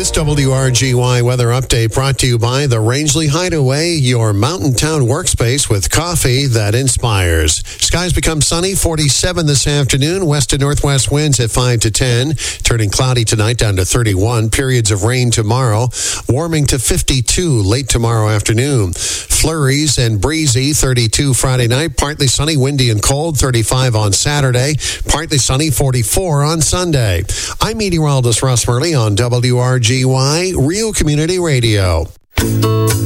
This WRGY weather update brought to you by the Rangeley Hideaway, your mountain town workspace with coffee that inspires. Skies become sunny, 47 this afternoon. West to northwest winds at 5 to 10. Turning cloudy tonight down to 31. Periods of rain tomorrow. Warming to 52 late tomorrow afternoon. Flurries and breezy, 32 Friday night. Partly sunny, windy and cold, 35 on Saturday. Partly sunny, 44 on Sunday. I'm meteorologist Russ Murley on WRGY, Real Community Radio.